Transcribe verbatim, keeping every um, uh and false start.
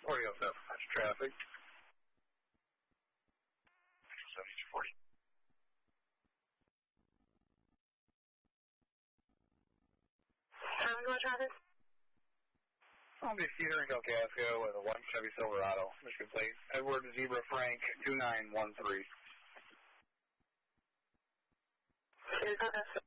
forty oh seven, that's traffic. seventy-two forty. Traffic, what traffic? I'll be Cedar and Del Casco with a one Chevy Silverado, Michigan plate. Edward Zebra Frank, two nine one three. Is that